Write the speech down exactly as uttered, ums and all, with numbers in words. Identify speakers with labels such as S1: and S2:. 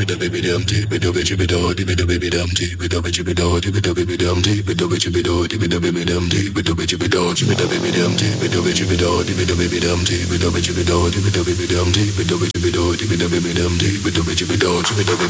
S1: the baby dum tea, with the baby dum tea, with the baby dum tea, with the baby dum tea, with the baby dum tea, with the baby dum tea, with the baby dum tea, with the baby dum tea, with the baby dum tea, with the baby dum tea, with the baby dum tea, with the baby dum tea, with the baby dum tea, with the baby dum tea, with the baby dum tea, with the baby dum tea, with the baby